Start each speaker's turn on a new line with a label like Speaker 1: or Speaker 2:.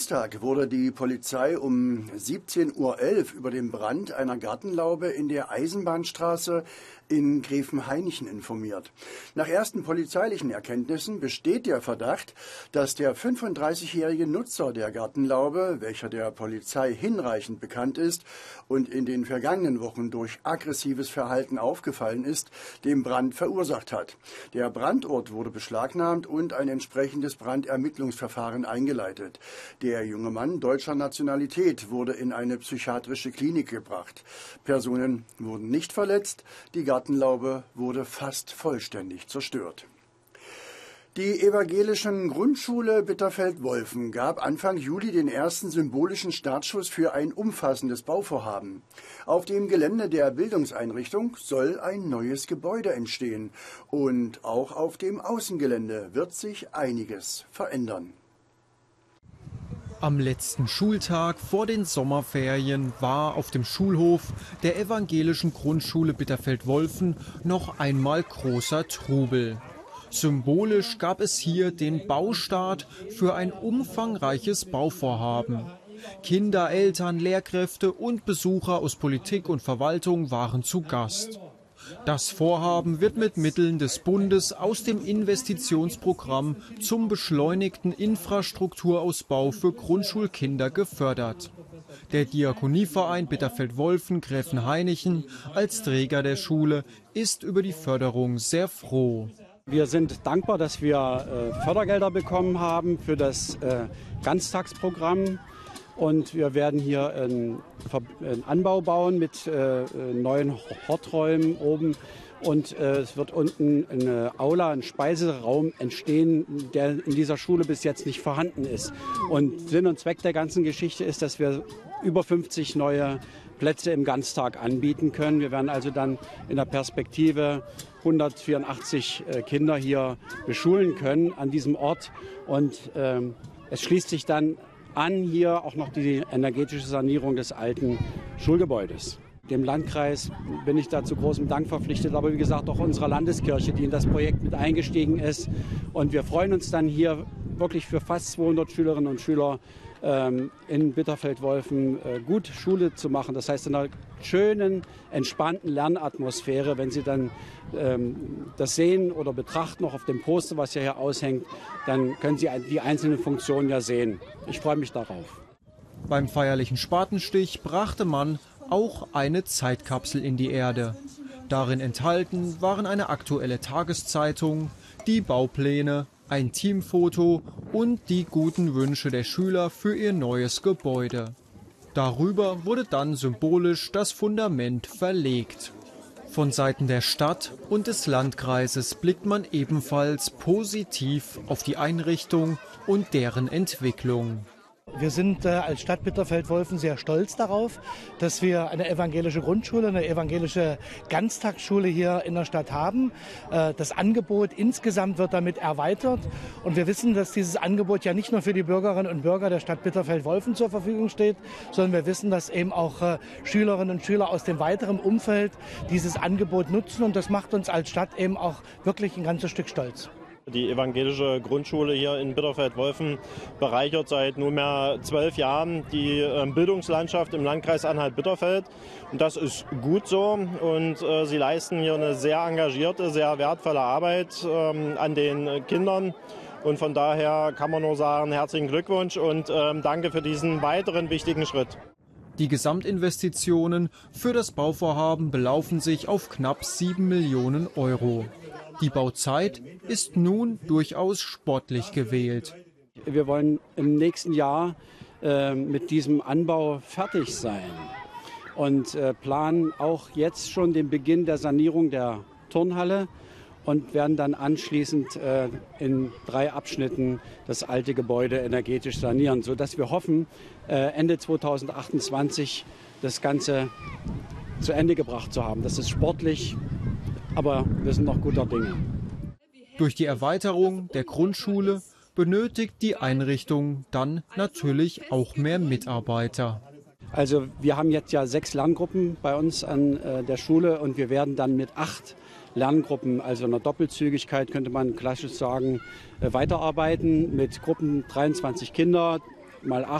Speaker 1: Dienstag wurde die Polizei um 17:11 Uhr über den Brand einer Gartenlaube in der Eisenbahnstraße in Gräfenhainichen informiert. Nach ersten polizeilichen Erkenntnissen besteht der Verdacht, dass der 35-jährige Nutzer der Gartenlaube, welcher der Polizei hinreichend bekannt ist und in den vergangenen Wochen durch aggressives Verhalten aufgefallen ist, den Brand verursacht hat. Der Brandort wurde beschlagnahmt und ein entsprechendes Brandermittlungsverfahren eingeleitet. Der junge Mann deutscher Nationalität wurde in eine psychiatrische Klinik gebracht. Personen wurden nicht verletzt, die Gartenlaube wurde fast vollständig zerstört. Die evangelischen Grundschule Bitterfeld-Wolfen gab Anfang Juli den ersten symbolischen Startschuss für ein umfassendes Bauvorhaben. Auf dem Gelände der Bildungseinrichtung soll ein neues Gebäude entstehen und auch auf dem Außengelände wird sich einiges verändern.
Speaker 2: Am letzten Schultag vor den Sommerferien war auf dem Schulhof der evangelischen Grundschule Bitterfeld-Wolfen noch einmal großer Trubel. Symbolisch gab es hier den Baustart für ein umfangreiches Bauvorhaben. Kinder, Eltern, Lehrkräfte und Besucher aus Politik und Verwaltung waren zu Gast. Das Vorhaben wird mit Mitteln des Bundes aus dem Investitionsprogramm zum beschleunigten Infrastrukturausbau für Grundschulkinder gefördert. Der Diakonieverein Bitterfeld-Wolfen Gräfenhainichen als Träger der Schule ist über die Förderung sehr froh.
Speaker 3: Wir sind dankbar, dass wir Fördergelder bekommen haben für das Ganztagsprogramm. Und wir werden hier einen Anbau bauen mit neuen Horträumen oben. Und es wird unten eine Aula, ein Speiseraum entstehen, der in dieser Schule bis jetzt nicht vorhanden ist. Und Sinn und Zweck der ganzen Geschichte ist, dass wir über 50 neue Plätze im Ganztag anbieten können. Wir werden also dann in der Perspektive 184 Kinder hier beschulen können an diesem Ort. Und es schließt sich dann an hier auch noch die energetische Sanierung des alten Schulgebäudes. Dem Landkreis bin ich da zu großem Dank verpflichtet, aber wie gesagt auch unserer Landeskirche, die in das Projekt mit eingestiegen ist. Und wir freuen uns dann hier wirklich für fast 200 Schülerinnen und Schüler in Bitterfeld-Wolfen gut Schule zu machen. Das heißt in einer schönen, entspannten Lernatmosphäre. Wenn Sie dann das sehen oder betrachten, auch auf dem Poster, was ja hier aushängt, dann können Sie die einzelnen Funktionen ja sehen. Ich freue mich darauf.
Speaker 2: Beim feierlichen Spatenstich brachte man auch eine Zeitkapsel in die Erde. Darin enthalten waren eine aktuelle Tageszeitung, die Baupläne, ein Teamfoto und die guten Wünsche der Schüler für ihr neues Gebäude. Darüber wurde dann symbolisch das Fundament verlegt. Von Seiten der Stadt und des Landkreises blickt man ebenfalls positiv auf die Einrichtung und deren Entwicklung.
Speaker 4: Wir sind als Stadt Bitterfeld-Wolfen sehr stolz darauf, dass wir eine evangelische Grundschule, eine evangelische Ganztagsschule hier in der Stadt haben. Das Angebot insgesamt wird damit erweitert. Und wir wissen, dass dieses Angebot ja nicht nur für die Bürgerinnen und Bürger der Stadt Bitterfeld-Wolfen zur Verfügung steht, sondern wir wissen, dass eben auch Schülerinnen und Schüler aus dem weiteren Umfeld dieses Angebot nutzen. Und das macht uns als Stadt eben auch wirklich ein ganzes Stück stolz.
Speaker 5: Die evangelische Grundschule hier in Bitterfeld-Wolfen bereichert seit nunmehr 12 Jahren die Bildungslandschaft im Landkreis Anhalt-Bitterfeld. Und das ist gut so. Und sie leisten hier eine sehr engagierte, sehr wertvolle Arbeit an den Kindern. Und von daher kann man nur sagen, herzlichen Glückwunsch und danke für diesen weiteren wichtigen Schritt.
Speaker 2: Die Gesamtinvestitionen für das Bauvorhaben belaufen sich auf knapp 7 Millionen Euro. Die Bauzeit ist nun durchaus sportlich gewählt.
Speaker 3: Wir wollen im nächsten Jahr mit diesem Anbau fertig sein und planen auch jetzt schon den Beginn der Sanierung der Turnhalle und werden dann anschließend in 3 Abschnitten das alte Gebäude energetisch sanieren, sodass wir hoffen, Ende 2028 das Ganze zu Ende gebracht zu haben. Das ist sportlich, aber wir sind noch guter Dinge.
Speaker 2: Durch die Erweiterung der Grundschule benötigt die Einrichtung dann natürlich auch mehr Mitarbeiter.
Speaker 3: Also wir haben jetzt ja 6 Lerngruppen bei uns an der Schule und wir werden dann mit 8 Lerngruppen, also einer Doppelzügigkeit könnte man klassisch sagen, weiterarbeiten mit Gruppen 23 Kinder mal 8.